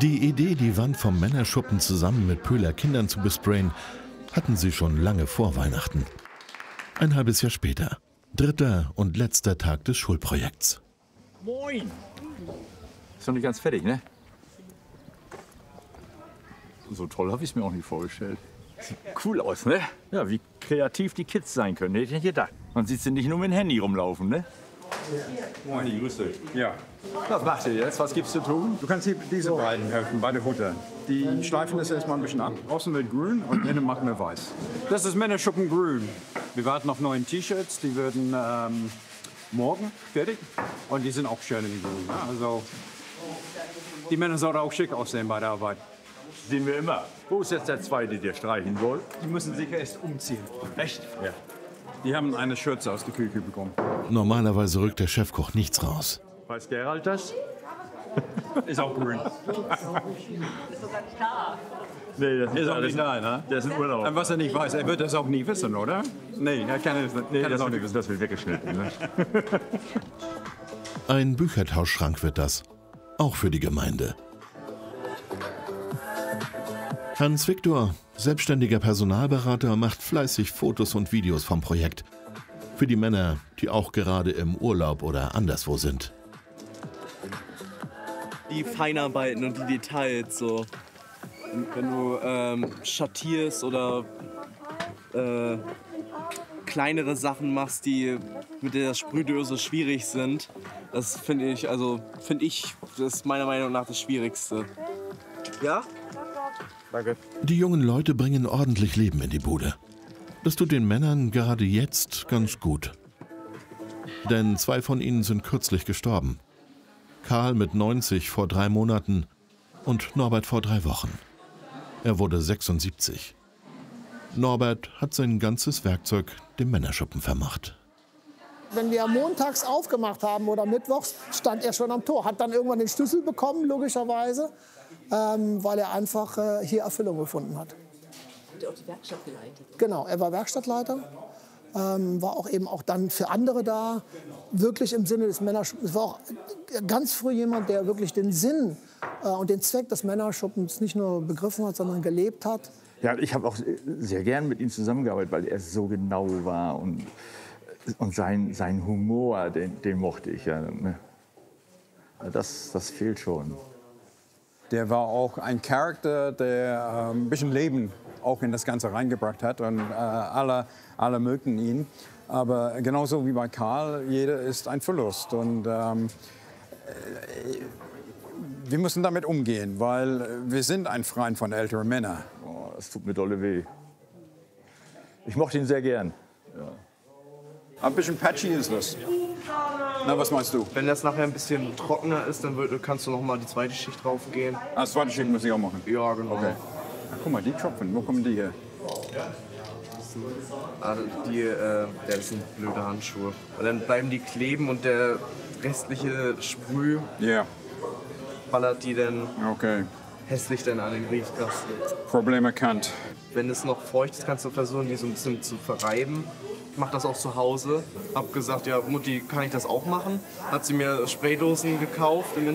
Die Idee, die Wand vom Männerschuppen zusammen mit Pöhler Kindern zu besprayen, hatten sie schon lange vor Weihnachten. Ein halbes Jahr später. 3. und letzter Tag des Schulprojekts. Moin! Ist noch nicht ganz fertig, ne? So toll habe ich es mir auch nicht vorgestellt. Sieht cool aus, ne? Ja, wie kreativ die Kids sein können, hätte ich nicht gedacht. Man sieht sie nicht nur mit dem Handy rumlaufen, ne? Moin, grüß dich. Ja. Was macht ihr jetzt? Was gibt's zu tun? Du kannst hier diese beiden helfen, bei der Hutte. Die schleifen das erstmal ein bisschen ab. Außen wird grün und innen machen wir weiß. Das ist Männerschuppen grün. Wir warten auf neue T-Shirts, die werden morgen fertig. Und die sind auch schön in grün. Ja, also die Männer sollten auch schick aussehen bei der Arbeit. Sehen wir immer. Wo ist jetzt der Zweite, der streichen soll? Die müssen sich erst umziehen. Echt? Ja. Die haben eine Schürze aus der Küche bekommen. Normalerweise rückt der Chefkoch nichts raus. Weiß Gerald das? Ist auch grün. Ist sogar nicht da. Nee, das Ist auch nicht da, ne? Der ist in Urlaub. Was er nicht weiß, er wird das auch nie wissen, oder? Nee, er kann es Nee, auch nicht das wissen. wird weggeschnitten. Ne? Ein Büchertauschschrank wird das. Auch für die Gemeinde. Hans Viktor, selbstständiger Personalberater, macht fleißig Fotos und Videos vom Projekt. Für die Männer, die auch gerade im Urlaub oder anderswo sind. Die Feinarbeiten und die Details, so. Wenn du schattierst oder kleinere Sachen machst, die mit der Sprühdose schwierig sind, das finde ich, das ist meiner Meinung nach das Schwierigste. Ja? Danke. Die jungen Leute bringen ordentlich Leben in die Bude. Das tut den Männern gerade jetzt ganz gut. Denn 2 von ihnen sind kürzlich gestorben. Karl mit 90 vor 3 Monaten und Norbert vor 3 Wochen. Er wurde 76. Norbert hat sein ganzes Werkzeug dem Männerschuppen vermacht. Wenn wir montags aufgemacht haben oder mittwochs, stand er schon am Tor. Hat dann irgendwann den Schlüssel bekommen, logischerweise, weil er einfach hier Erfüllung gefunden hat. Hat er auch die Werkstatt geleitet? Genau, er war Werkstattleiter, war auch eben auch dann für andere da, wirklich im Sinne des Männerschuppens. Es war auch ganz früh jemand, der wirklich den Sinn und den Zweck des Männerschuppens nicht nur begriffen hat, sondern gelebt hat. Ja, ich habe auch sehr gern mit ihm zusammengearbeitet, weil er so genau war und sein Humor, den mochte ich ja. Ne? Das fehlt schon. Der war auch ein Charakter, der ein bisschen Leben auch in das Ganze reingebracht hat. Und alle mögen ihn. Aber genauso wie bei Karl, jeder ist ein Verlust. Und wir müssen damit umgehen, weil wir sind ein Verein von älteren Männern. Oh, das tut mir dolle weh. Ich mochte ihn sehr gern. Ja. Ein bisschen patchy ist das. Na, was meinst du? Wenn das nachher ein bisschen trockener ist, dann kannst du noch mal die zweite Schicht drauf gehen. Das zweite Schicht muss ich auch machen. Ja, genau. Okay. Ach, guck mal, die Tropfen, wo kommen die her? Das sind blöde Handschuhe. Und dann bleiben die kleben und der restliche Sprüh Ja, ballert die dann okay. hässlich dann an den Briefkasten. Problem erkannt. Wenn es noch feucht ist, kannst du versuchen, die so ein bisschen zu verreiben. Ich mache das auch zu Hause. Hab gesagt, ja Mutti, kann ich das auch machen? Hat sie mir Spraydosen gekauft